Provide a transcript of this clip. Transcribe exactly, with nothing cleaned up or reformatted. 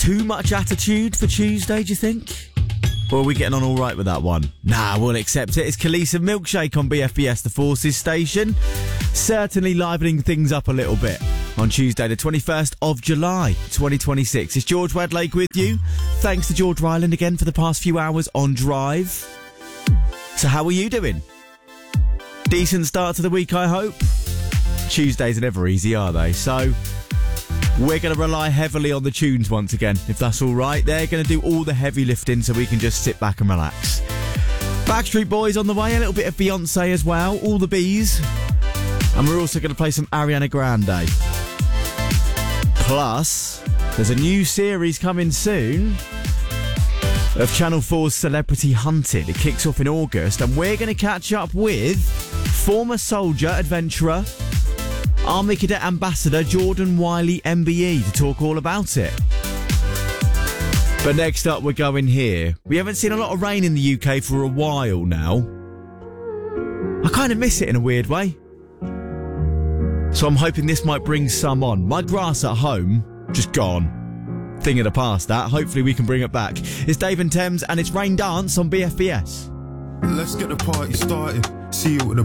too much attitude for Tuesday, do you think? Or are we getting on all right with that one? Nah, we'll accept it. It's Khalees and Milkshake on B F B S, the Forces station. Certainly livening things up a little bit on Tuesday, the twenty-first of July, twenty twenty-six. It's George Wedlake with you. Thanks to George Ryland again for the past few hours on Drive. So how are you doing? Decent start to the week, I hope. Tuesdays are never easy, are they? So we're going to rely heavily on the tunes once again, if that's all right. They're going to do all the heavy lifting so we can just sit back and relax. Backstreet Boys on the way, a little bit of Beyonce as well, all the bees. And we're also going to play some Ariana Grande. Plus, there's a new series coming soon of Channel four's Celebrity Hunted. It kicks off in August, and we're going to catch up with former soldier, adventurer, Army Cadet Ambassador Jordan Wiley M B E to talk all about it. But next up, we're going here. We haven't seen a lot of rain in the U K for a while now. I kind of miss it in a weird way. So I'm hoping this might bring some on. My grass at home, just gone. Thing of the past, that. Hopefully we can bring it back. It's Dave and Thames, and it's Rain Dance on B F B S. Let's get the party started. See you at the